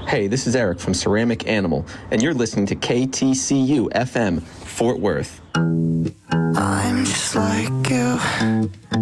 Hey, this is Eric from Ceramic Animal, and you're listening to KTCU FM, Fort Worth. I'm just like you.